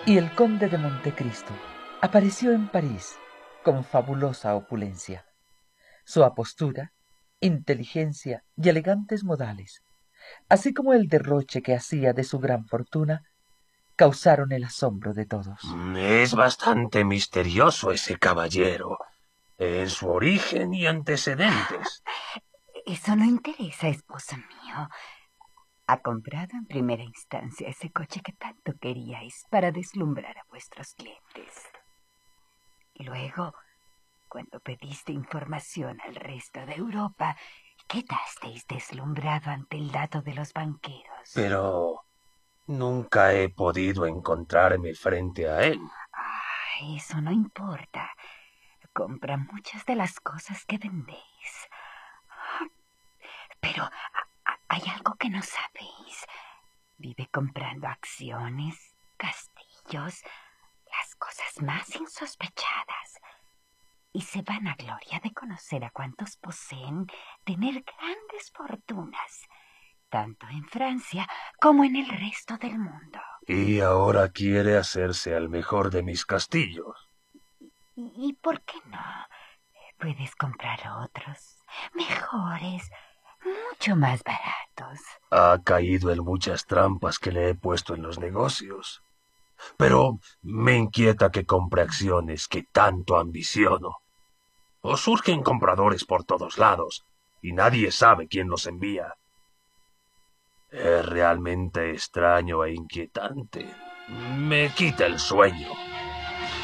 Y el conde de Montecristo apareció en París con fabulosa opulencia. Su apostura, inteligencia y elegantes modales, así como el derroche que hacía de su gran fortuna, causaron el asombro de todos. Es bastante misterioso ese caballero, en su origen y antecedentes. Eso no interesa, esposo mío. Ha comprado en primera instancia ese coche que tanto queríais para deslumbrar a vuestros clientes. Y luego, cuando pediste información al resto de Europa, quedasteis deslumbrado ante el dato de los banqueros. Pero nunca he podido encontrarme frente a él. Eso no importa. Compra muchas de las cosas que vendéis. Pero hay algo que no sabéis. Vive comprando acciones, castillos, las cosas más insospechadas. Y se vanagloria de conocer a cuantos poseen tener grandes fortunas, tanto en Francia como en el resto del mundo. Y ahora quiere hacerse al mejor de mis castillos. ¿Y por qué no? Puedes comprar otros, mejores, mucho más baratos. Ha caído en muchas trampas que le he puesto en los negocios. Pero me inquieta que compre acciones que tanto ambiciono. O surgen compradores por todos lados, y nadie sabe quién los envía. Es realmente extraño e inquietante. Me quita el sueño.